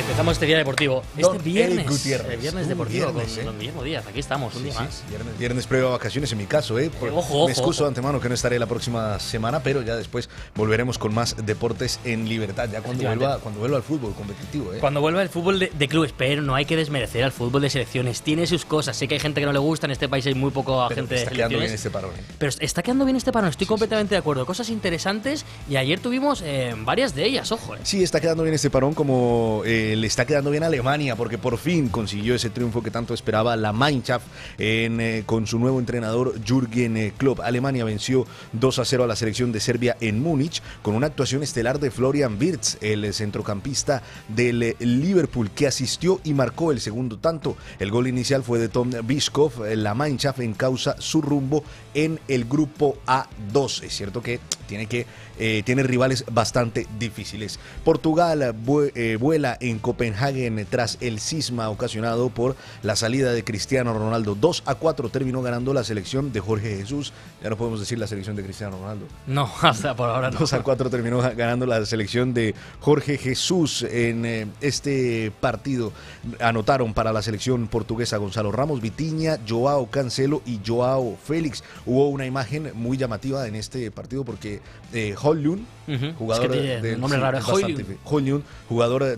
Empezamos este día deportivo. Don Este viernes. Eric Gutiérrez. El viernes deportivo Viernes, con Don Guillermo Díaz. Aquí estamos, un día más. Viernes previo a vacaciones en mi caso, Ojo, me excuso ojo. de antemano que no estaré la próxima semana, pero ya después volveremos con más deportes en libertad, ya cuando vuelva al fútbol competitivo. Cuando vuelva el fútbol de clubes, pero no hay que desmerecer al fútbol de selecciones. Tiene sus cosas. Sé que hay gente que no le gusta, en este país hay muy poco Pero gente de está quedando bien selecciones. este parón. Pero está quedando bien este parón, estoy completamente de acuerdo. Cosas interesantes y ayer tuvimos varias de ellas, ojo. Sí, está quedando bien este parón, como le está quedando bien a Alemania, porque por fin consiguió ese triunfo que tanto esperaba la Mannschaft con su nuevo entrenador Jürgen Klopp. Alemania venció 2-0 a la selección de Serbia en Múnich, con una actuación estelar de Florian Wirtz, el centrocampista del Liverpool, que asistió y marcó el segundo tanto. El gol inicial fue de Tom Bischkopf. La Mannschaft encausa su rumbo en el grupo A2. Es cierto que tiene rivales bastante difíciles. Portugal vuela en Copenhague tras el cisma ocasionado por la salida de Cristiano Ronaldo. 2-4 terminó ganando la selección de Jorge Jesús. Ya no podemos decir la selección de Cristiano Ronaldo. No, hasta por ahora no. 2-4 terminó ganando la selección de Jorge Jesús en este partido. Anotaron para la selección portuguesa Gonzalo Ramos, Vitinha, Joao Cancelo y Joao Félix. Hubo una imagen muy llamativa en este partido porque Højlund, jugador del nombre raro, Højlund, jugador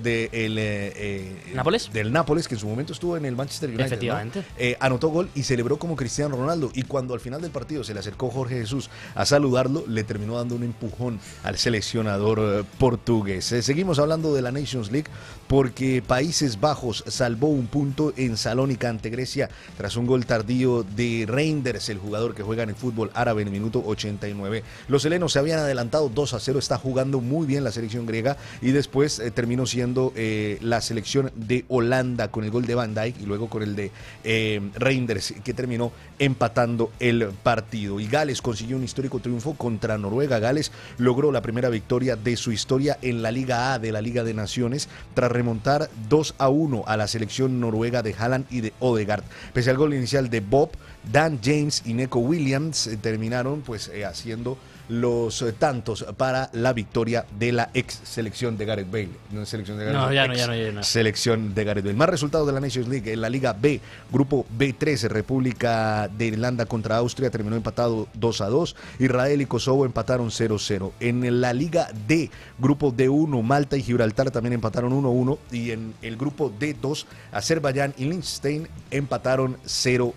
¿Nápoles? del Nápoles, que en su momento estuvo en el Manchester United, efectivamente, ¿no? Anotó gol y celebró como Cristiano Ronaldo, y cuando al final del partido se le acercó Jorge Jesús a saludarlo, le terminó dando un empujón al seleccionador portugués. Seguimos hablando de la Nations League porque Países Bajos salvó un punto en Salónica ante Grecia tras un gol tardío de Reinders, el jugador que juega en el fútbol árabe, en el minuto 89. Los helenos se habían adelantado 2-0, está jugando muy bien la selección griega, y después terminó siendo la selección de Holanda con el gol de Van Dijk y luego con el de Reinders, que terminó empatando el partido. Y Gales consiguió un histórico triunfo contra Noruega. Gales logró la primera victoria de su historia en la Liga A de la Liga de Naciones tras remontar 2-1 a la selección noruega de Haaland y de Odegaard. Pese al gol inicial de Bob, Dan James y Neco Williams terminaron haciendo los tantos para la victoria de la ex selección de Gareth Bale. No es selección de Gareth Bale, no. Selección de Gareth Bale. Más resultados de la Nations League en la Liga B, grupo B3, República de Irlanda contra Austria terminó empatado 2-2. Israel y Kosovo empataron 0-0. En la Liga D, grupo D1, Malta y Gibraltar también empataron 1-1, y en el grupo D2, Azerbaiyán y Liechtenstein empataron 0-0.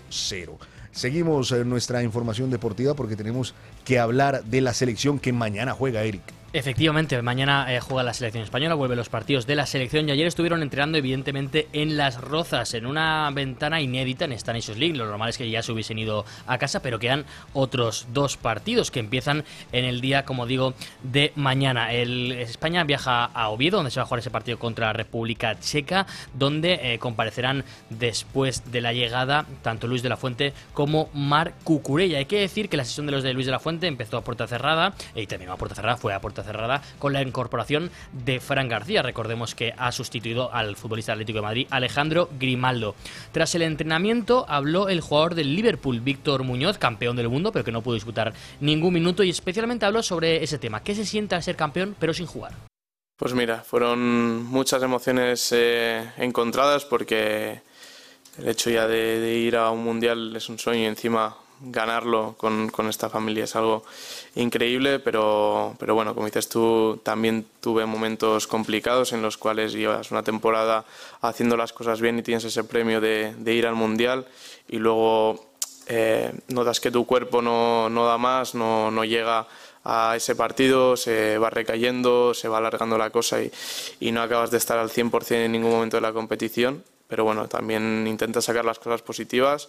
Seguimos nuestra información deportiva porque tenemos que hablar de la selección que mañana juega, Eric. Efectivamente, mañana juega la selección española, vuelven los partidos de la selección, y ayer estuvieron entrenando evidentemente en Las Rozas, en una ventana inédita en esta Nations League. Lo normal es que ya se hubiesen ido a casa, pero quedan otros dos partidos que empiezan en el día, como digo, de mañana. España viaja a Oviedo, donde se va a jugar ese partido contra la República Checa, donde comparecerán después de la llegada tanto Luis de la Fuente como Marc Cucurella. Hay que decir que la sesión de los de Luis de la Fuente empezó a puerta cerrada y terminó a puerta cerrada, fue a puerta cerrada con la incorporación de Fran García. Recordemos que ha sustituido al futbolista Atlético de Madrid Alejandro Grimaldo. Tras el entrenamiento habló el jugador del Liverpool, Víctor Muñoz, campeón del mundo, pero que no pudo disputar ningún minuto, y especialmente habló sobre ese tema. ¿Qué se siente al ser campeón pero sin jugar? Pues mira, fueron muchas emociones encontradas, porque el hecho ya de ir a un mundial es un sueño, y encima ganarlo con esta familia es algo increíble, pero bueno, como dices tú, también tuve momentos complicados en los cuales llevas una temporada haciendo las cosas bien y tienes ese premio de ir al mundial, y luego notas que tu cuerpo no da más, no llega a ese partido, se va recayendo, se va alargando la cosa y no acabas de estar al 100% en ningún momento de la competición. Pero bueno, también intentas sacar las cosas positivas.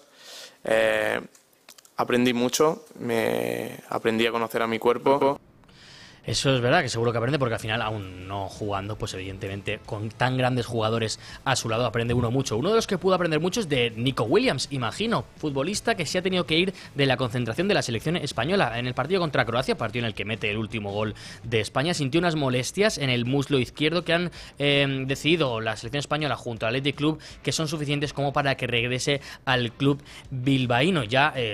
Aprendí mucho, aprendí a conocer a mi cuerpo. Eso es verdad, que seguro que aprende, porque al final, aún no jugando, pues evidentemente con tan grandes jugadores a su lado aprende uno mucho. Uno de los que pudo aprender mucho es de Nico Williams, imagino, futbolista que se ha tenido que ir de la concentración de la selección española. En el partido contra Croacia, partido en el que mete el último gol de España, sintió unas molestias en el muslo izquierdo que han decidido la selección española junto al Athletic Club que son suficientes como para que regrese al club bilbaíno. Ya